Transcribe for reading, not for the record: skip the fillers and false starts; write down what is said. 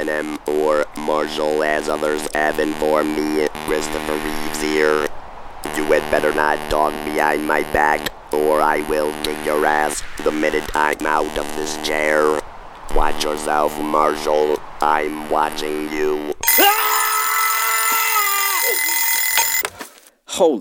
Eminem or Marshall as others have informed me. Christopher Reeves here. You had better not talk behind my back, or I will kick your ass the minute I'm out of this chair. Watch yourself, Marshall. I'm watching you.